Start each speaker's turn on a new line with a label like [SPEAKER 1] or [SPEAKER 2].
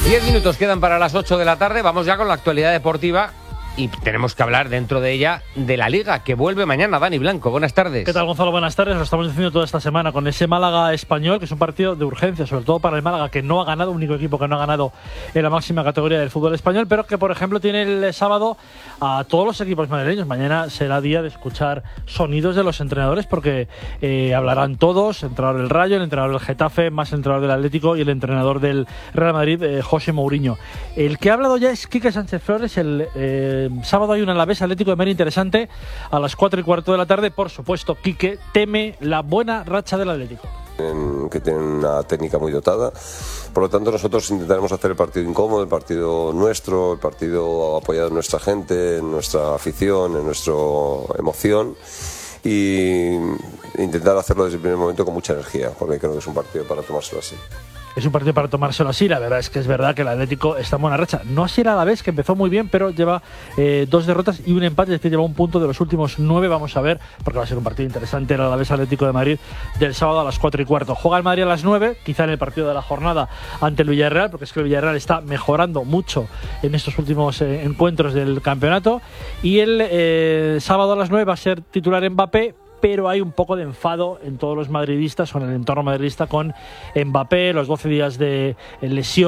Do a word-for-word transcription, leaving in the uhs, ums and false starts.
[SPEAKER 1] Diez minutos quedan para las ocho de la tarde. Vamos ya con la actualidad deportiva. Y tenemos que hablar dentro de ella de la Liga, que vuelve mañana. Dani Blanco, buenas tardes.
[SPEAKER 2] ¿Qué tal, Gonzalo? Buenas tardes. Lo estamos diciendo toda esta semana con ese Málaga Español, que es un partido de urgencia, sobre todo para el Málaga, que no ha ganado, único equipo que no ha ganado en la máxima categoría del fútbol español, pero que, por ejemplo, tiene el sábado a todos los equipos madrileños. Mañana será día de escuchar sonidos de los entrenadores, porque eh, hablarán todos, el entrenador del Rayo, el entrenador del Getafe, más el entrenador del Atlético y el entrenador del Real Madrid, eh, José Mourinho. El que ha hablado ya es Quique Sánchez Flores. El eh, sábado hay un Alavés Atlético de Madrid interesante a las cuatro y cuarto de la tarde. Por supuesto, Quique teme la buena racha del Atlético,
[SPEAKER 3] que tienen una técnica muy dotada. Por lo tanto, nosotros intentaremos hacer el partido incómodo, el partido nuestro, el partido apoyado en nuestra gente, en nuestra afición, en nuestra emoción, y intentar hacerlo desde el primer momento con mucha energía, porque creo que es un partido para tomárselo así.
[SPEAKER 2] Es un partido para tomárselo así. La verdad es que es verdad que el Atlético está en buena racha. No así el Alavés, que empezó muy bien, pero lleva eh, dos derrotas y un empate, es decir, lleva un punto de los últimos nueve. Vamos a ver, porque va a ser un partido interesante el Alavés Atlético de Madrid del sábado a las cuatro y cuarto. Juega el Madrid a las nueve, quizá en el partido de la jornada ante el Villarreal, porque es que el Villarreal está mejorando mucho en estos últimos eh, encuentros del campeonato. Y el eh, sábado a las nueve va a ser titular Mbappé, pero hay un poco de enfado en todos los madridistas o en el entorno madridista con Mbappé, los doce días de lesión